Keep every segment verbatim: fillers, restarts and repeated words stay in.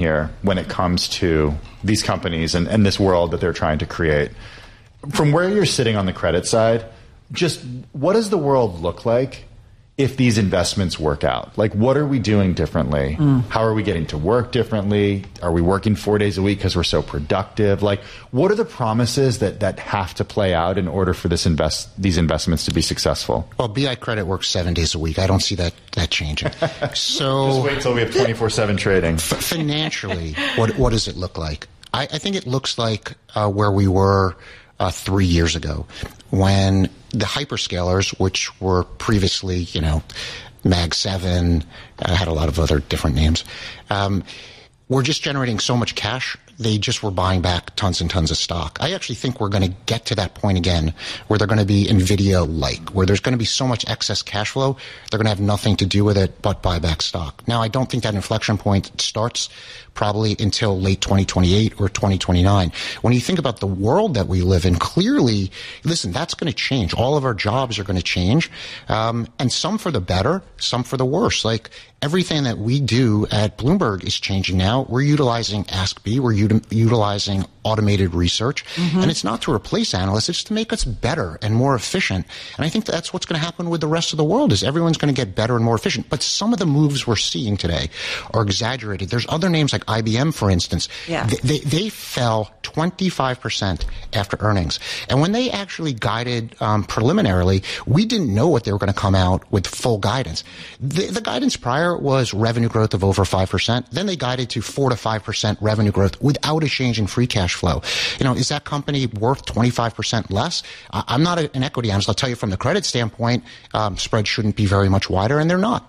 here when it comes to these companies and, and this world that they're trying to create. From where you're sitting on the credit side, just what does the world look like if these investments work out? Like, what are we doing differently? Mm. How are we getting to work differently? Are we working four days a week because we're so productive? Like, what are the promises that, that have to play out in order for this invest these investments to be successful? Well, B I Credit works seven days a week. I don't see that that changing. So just wait till we have twenty-four seven trading. F- financially, what what does it look like? I, I think it looks like uh, where we were uh, three years ago, when the hyperscalers, which were previously, you know, Mag seven, uh, had a lot of other different names, um, were just generating so much cash, they just were buying back tons and tons of stock. I actually think we're going to get to that point again where they're going to be NVIDIA-like, where there's going to be so much excess cash flow, they're going to have nothing to do with it but buy back stock. Now, I don't think that inflection point starts probably until late twenty twenty-eight or twenty twenty-nine. When you think about the world that we live in, clearly, listen, that's going to change. All of our jobs are going to change, um, and some for the better, some for the worse. Like, everything that we do at Bloomberg is changing now. We're utilizing Ask B. We're util- utilizing automated research. Mm-hmm. And it's not to replace analysts. It's to make us better and more efficient. And I think that's what's going to happen with the rest of the world, is everyone's going to get better and more efficient. But some of the moves we're seeing today are exaggerated. There's other names like I B M, for instance. Yeah. They, they, they fell twenty-five percent after earnings. And when they actually guided um, preliminarily, we didn't know what they were going to come out with full guidance. The, the guidance prior was revenue growth of over five percent. Then they guided to four to five percent revenue growth without a change in free cash flow. You know, is that company worth twenty-five percent less? I, I'm not a, an equity analyst. I'll tell you from the credit standpoint, um, spreads shouldn't be very much wider, and they're not.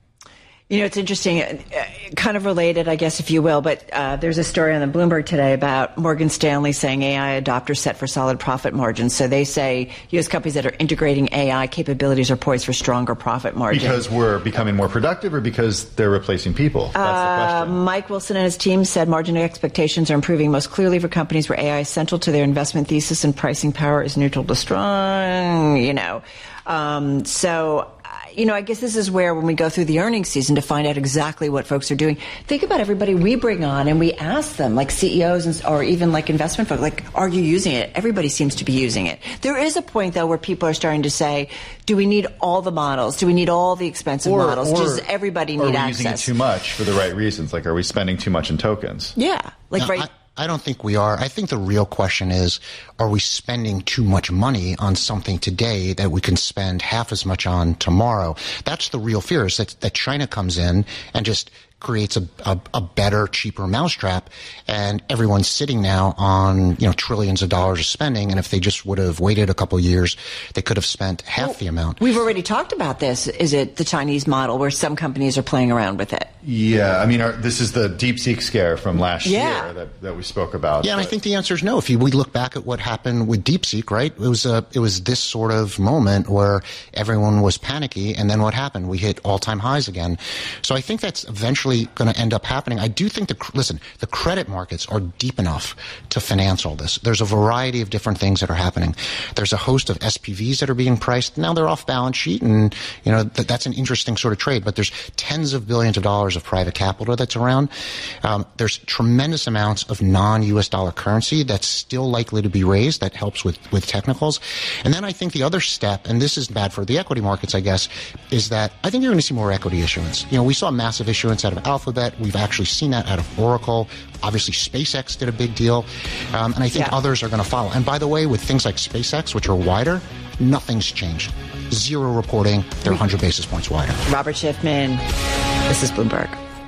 You know, it's interesting, uh, kind of related, I guess, if you will, but uh, there's a story on the Bloomberg today about Morgan Stanley saying A I adopters set for solid profit margins. So they say U S companies that are integrating A I capabilities are poised for stronger profit margins. Because we're becoming more productive, or because they're replacing people? That's uh, the question. Mike Wilson and his team said margin expectations are improving most clearly for companies where A I is central to their investment thesis and pricing power is neutral to strong, you know. Um, so... You know, I guess this is where, when we go through the earnings season to find out exactly what folks are doing, think about everybody we bring on and we ask them, like C E Os and, or even like investment folks, like, are you using it? Everybody seems to be using it. There is a point, though, where people are starting to say, do we need all the models? Do we need all the expensive or, models? Or, Does everybody need access? Are we access? using it too much for the right reasons? Like, are we spending too much in tokens? Yeah. Like, no, right. I- I don't think we are. I think the real question is, are we spending too much money on something today that we can spend half as much on tomorrow? That's the real fear, is that, that China comes in and just creates a, a, a better, cheaper mousetrap, and everyone's sitting now on, you know, trillions of dollars of spending, and if they just would have waited a couple of years, they could have spent half well, the amount. We've already talked about this. Is it the Chinese model where some companies are playing around with it? Yeah, I mean, our, this is the DeepSeek scare from last yeah. year that, that we spoke about. Yeah, and I think the answer is no. If you, we look back at what happened with DeepSeek, right, it was a, it was this sort of moment where everyone was panicky, and then what happened? We hit all-time highs again. So I think that's eventually going to end up happening. I do think the, listen, the credit markets are deep enough to finance all this. There's a variety of different things that are happening. There's a host of S P Vs that are being priced. Now they're off balance sheet, and, you know, th- that's an interesting sort of trade, but there's tens of billions of dollars of private capital that's around. Um, there's tremendous amounts of non-U S dollar currency that's still likely to be raised. That helps with, with technicals. And then I think the other step, and this is bad for the equity markets, I guess, is that I think you're going to see more equity issuance. You know, we saw massive issuance out of Alphabet. We've actually seen that out of Oracle. Obviously, SpaceX did a big deal. Um, and I think yeah. others are going to follow. And by the way, with things like SpaceX, which are wider, nothing's changed. Zero reporting. They're one hundred basis points wider. Robert Schiffman, this is Bloomberg.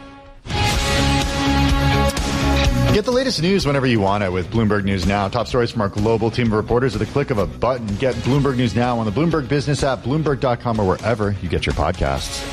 Get the latest news whenever you want it with Bloomberg News Now. Top stories from our global team of reporters at the click of a button. Get Bloomberg News Now on the Bloomberg Business app, Bloomberg dot com, or wherever you get your podcasts.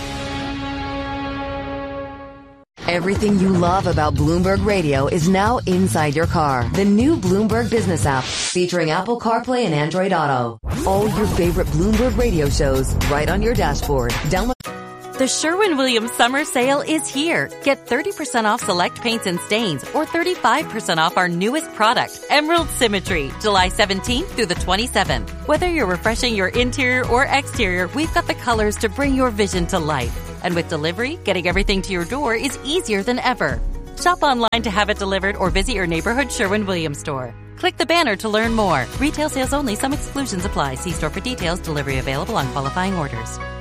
Everything you love about Bloomberg Radio is now inside your car. The new Bloomberg Business app, featuring Apple CarPlay and Android Auto. All your favorite Bloomberg Radio shows right on your dashboard. Download. The Sherwin-Williams Summer Sale is here. Get thirty percent off select paints and stains, or thirty-five percent off our newest product, Emerald Symmetry, July seventeenth through the twenty-seventh. Whether you're refreshing your interior or exterior, we've got the colors to bring your vision to life. And with delivery, getting everything to your door is easier than ever. Shop online to have it delivered or visit your neighborhood Sherwin-Williams store. Click the banner to learn more. Retail sales only. Some exclusions apply. See store for details. Delivery available on qualifying orders.